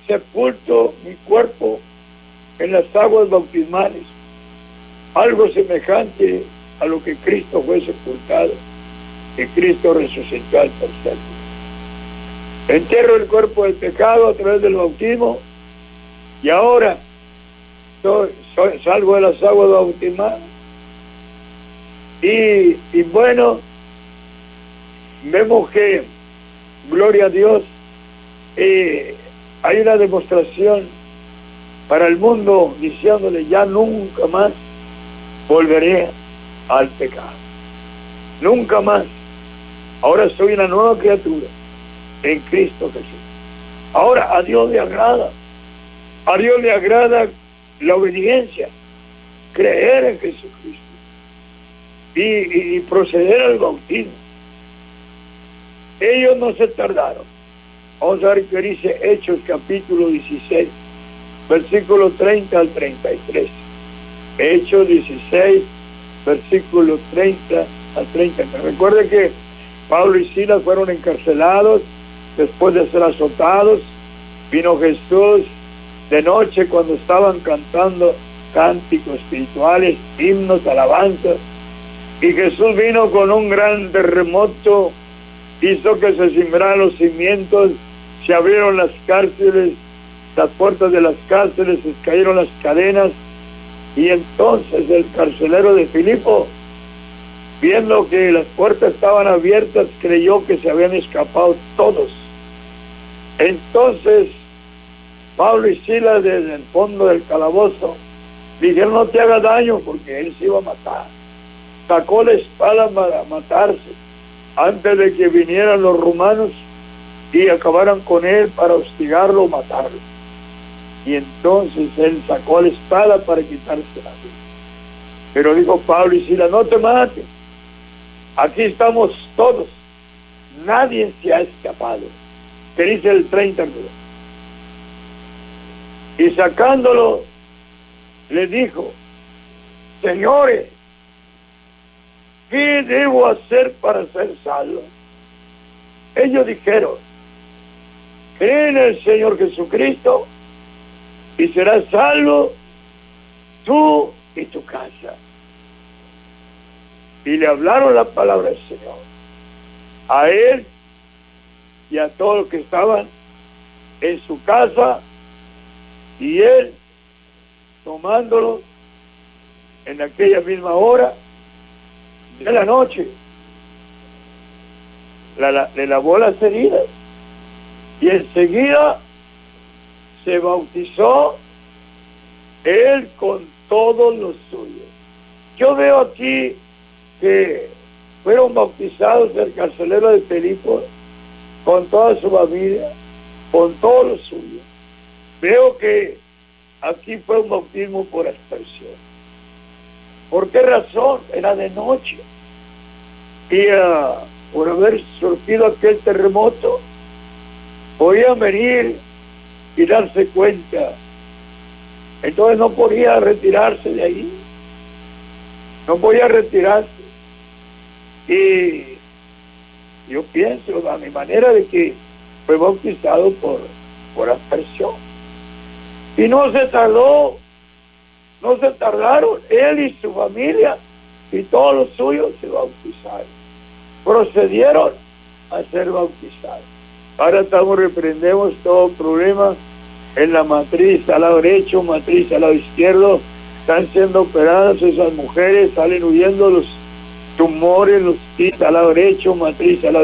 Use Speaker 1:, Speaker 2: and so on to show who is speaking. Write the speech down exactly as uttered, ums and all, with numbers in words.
Speaker 1: sepulto mi cuerpo en las aguas bautismales, algo semejante a lo que Cristo fue sepultado y Cristo resucitó al tercer día. Entierro el cuerpo del pecado a través del bautismo y ahora soy, soy, salgo de las aguas bautismales y, y bueno, vemos que, gloria a Dios, eh, hay una demostración para el mundo diciéndole: ya nunca más volveré al pecado, nunca más. Ahora soy una nueva criatura en Cristo Jesús. Ahora a Dios le agrada, a Dios le agrada la obediencia, creer en Jesucristo y, y, y proceder al bautismo. Ellos no se tardaron. Vamos a ver qué dice Hechos capítulo dieciséis, versículo treinta al treinta y tres. Hechos dieciséis, versículo treinta al treinta y tres. Recuerde que Pablo y Silas fueron encarcelados después de ser azotados. Vino Jesús de noche cuando estaban cantando cánticos espirituales, himnos, alabanzas, y Jesús vino con un gran terremoto, hizo que se cimbraran los cimientos, se abrieron las cárceles, las puertas de las cárceles, se cayeron las cadenas, y entonces el carcelero de Filipo, viendo que las puertas estaban abiertas, creyó que se habían escapado todos. Entonces Pablo y Silas, desde el fondo del calabozo, dijeron: no te haga daño, porque él se iba a matar. Sacó la espada para matarse antes de que vinieran los romanos y acabaran con él para hostigarlo o matarlo. Y entonces él sacó la espada para quitarse la vida. Pero dijo Pablo y Silas: no te mates, aquí estamos todos, nadie se ha escapado. Que dice el treinta. Y sacándolo, le dijo: señores, ¿qué debo hacer para ser salvo? Ellos dijeron: cree en el Señor Jesucristo y serás salvo tú y tu casa. Y le hablaron la palabra del Señor a él y a todos los que estaban en su casa, y él, tomándolo en aquella misma hora de la noche, la, la, le lavó las heridas y enseguida se bautizó él con todos los suyos. Yo veo aquí que fueron bautizados el carcelero de Filipo con toda su familia, con todos los suyos. Veo que aquí fue un bautismo por aspersión. ¿Por qué razón? Era de noche. Y uh, por haber surgido aquel terremoto, podían venir y darse cuenta. Entonces no podía retirarse de ahí. No podía retirarse. Y yo pienso, a mi manera, de que fue bautizado por, por aspersión. Y no se tardó, no se tardaron, él y su familia y todos los suyos se bautizaron. Procedieron a ser bautizados. Ahora estamos, reprendemos todo problema en la matriz al lado derecho, matriz al lado izquierdo. Están siendo operadas esas mujeres, salen huyendo los tumores, los kits al lado derecho, matriz al lado